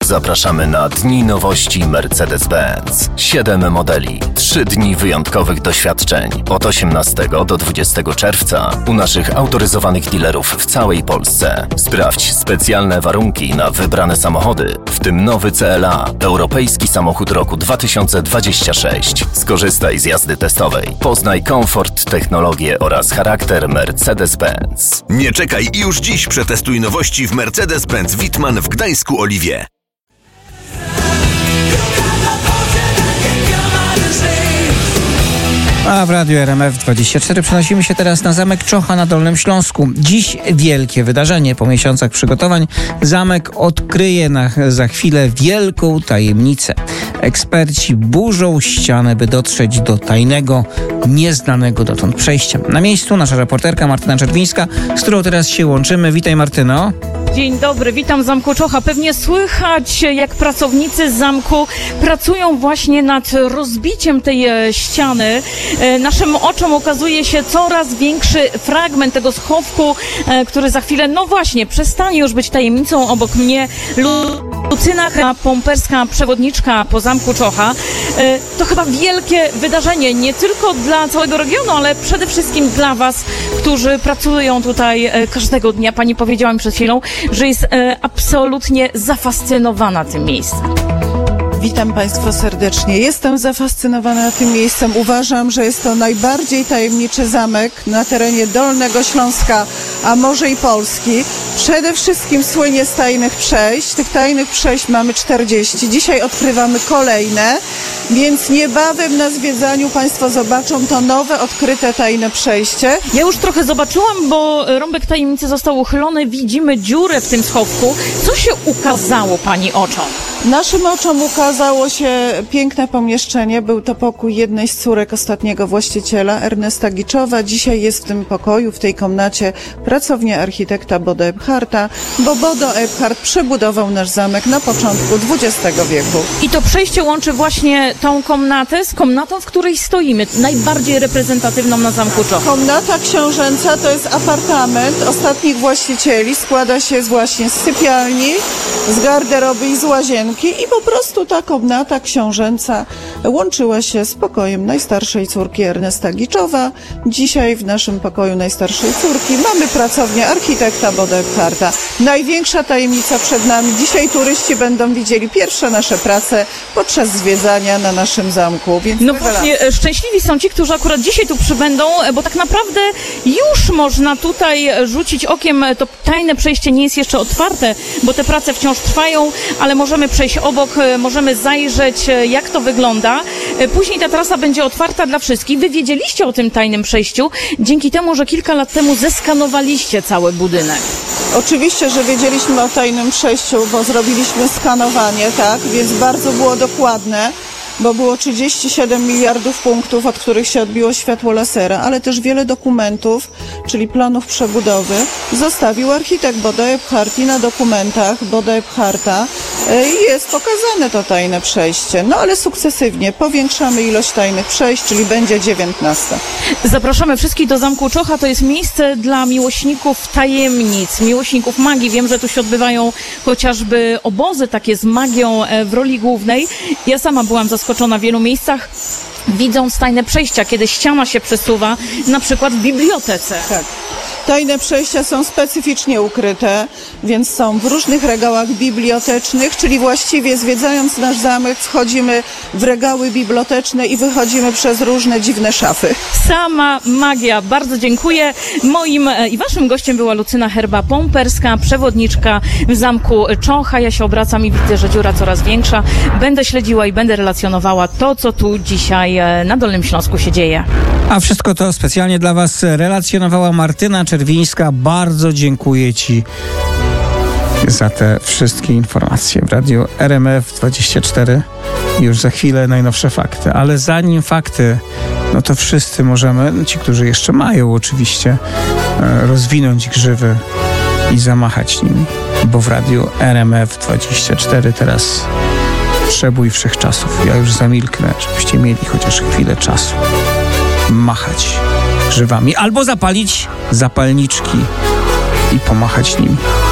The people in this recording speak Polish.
Zapraszamy na Dni Nowości Mercedes-Benz. 7 modeli, 3 dni wyjątkowych doświadczeń. Od 18 do 20 czerwca u naszych autoryzowanych dealerów w całej Polsce. Sprawdź specjalne warunki na wybrane samochody, w tym nowy CLA, europejski samochód roku 2026. Skorzystaj z jazdy testowej. Poznaj komfort, technologię oraz charakter Mercedes-Benz. Nie czekaj i już dziś przetestuj nowości w Mercedes-Benz Wittmann w Gdańsku Oliwie. A w Radiu RMF24 przenosimy się teraz na Zamek Czocha na Dolnym Śląsku. Dziś wielkie wydarzenie. Po miesiącach przygotowań zamek odkryje za chwilę wielką tajemnicę. Eksperci burzą ścianę, by dotrzeć do tajnego, nieznanego dotąd przejścia. Na miejscu nasza reporterka Martyna Czerwińska, z którą teraz się łączymy. Witaj, Martyno. Dzień dobry, witam w Zamku Czocha. Pewnie słychać, jak pracownicy z zamku pracują właśnie nad rozbiciem tej ściany. Naszym oczom ukazuje się coraz większy fragment tego schowku, który za chwilę, no właśnie, przestanie już być tajemnicą. Obok mnie Lucyna Pomperska, przewodniczka po Zamku Czocha. To chyba wielkie wydarzenie, nie tylko dla całego regionu, ale przede wszystkim dla Was, którzy pracują tutaj każdego dnia. Pani powiedziała mi przed chwilą, że jest absolutnie zafascynowana tym miejscem. Witam Państwa serdecznie. Jestem zafascynowana tym miejscem. Uważam, że jest to najbardziej tajemniczy zamek na terenie Dolnego Śląska, a może i Polski. Przede wszystkim słynie z tajnych przejść. Tych tajnych przejść mamy 40. Dzisiaj odkrywamy kolejne, więc niebawem na zwiedzaniu Państwo zobaczą to nowe, odkryte tajne przejście. Ja już trochę zobaczyłam, bo rąbek tajemnicy został uchylony. Widzimy dziurę w tym schowku. Co się ukazało Pani oczom? Naszym oczom ukazało się piękne pomieszczenie. Był to pokój jednej z córek ostatniego właściciela, Ernesta Giczowa. Dzisiaj jest w tym pokoju, w tej komnacie pracownia architekta Bodo Ebharta, bo Bodo Ebhart przebudował nasz zamek na początku XX wieku. I to przejście łączy właśnie tą komnatę z komnatą, w której stoimy, najbardziej reprezentatywną na Zamku Czocha. Komnata książęca to jest apartament ostatnich właścicieli. Składa się właśnie z sypialni, z garderoby i z łazienki. I po prostu ta komnata książęca łączyła się z pokojem najstarszej córki Ernesta Giczowa. Dzisiaj w naszym pokoju najstarszej córki mamy pracownię architekta Bodo Ebharta. Największa tajemnica przed nami. Dzisiaj turyści będą widzieli pierwsze nasze prace podczas zwiedzania na naszym zamku. Więc no właśnie, szczęśliwi są ci, którzy akurat dzisiaj tu przybędą, bo tak naprawdę już można tutaj rzucić okiem. To tajne przejście nie jest jeszcze otwarte, bo te prace wciąż trwają, ale możemy przejść obok, możemy zajrzeć, jak to wygląda. Później ta trasa będzie otwarta dla wszystkich. Wy wiedzieliście o tym tajnym przejściu dzięki temu, że kilka lat temu zeskanowaliście cały budynek. Oczywiście, że wiedzieliśmy o tajnym przejściu, bo zrobiliśmy skanowanie, tak, więc bardzo było dokładne, bo było 37 miliardów punktów, od których się odbiło światło lasera, ale też wiele dokumentów, czyli planów przebudowy, zostawił architekt Bodo Ebhart i na dokumentach Bodo Ebharta jest pokazane to tajne przejście. No ale sukcesywnie powiększamy ilość tajnych przejść, czyli będzie 19. Zapraszamy wszystkich do Zamku Czocha. To jest miejsce dla miłośników tajemnic, miłośników magii. Wiem, że tu się odbywają chociażby obozy takie z magią w roli głównej. Ja sama byłam zaskoczona w wielu miejscach, widząc tajne przejścia, kiedy ściana się przesuwa, na przykład w bibliotece. Tak. Tajne przejścia są specyficznie ukryte, więc są w różnych regałach bibliotecznych, czyli właściwie zwiedzając nasz zamek wchodzimy w regały biblioteczne i wychodzimy przez różne dziwne szafy. Sama magia. Bardzo dziękuję. Moim i waszym gościem była Lucyna Pomperska, przewodniczka w Zamku Czocha. Ja się obracam i widzę, że dziura coraz większa. Będę śledziła i będę relacjonowała to, co tu dzisiaj na Dolnym Śląsku się dzieje. A wszystko to specjalnie dla Was relacjonowała Martyna Czerwińska. Bardzo dziękuję Ci za te wszystkie informacje. W radiu RMF24 już za chwilę najnowsze fakty. Ale zanim fakty, no to wszyscy możemy, ci, którzy jeszcze mają oczywiście, rozwinąć grzywy i zamachać nimi. Bo w radiu RMF24 teraz przebój wszechczasów. Ja już zamilknę, żebyście mieli chociaż chwilę czasu machać grzywami albo zapalić zapalniczki i pomachać nimi.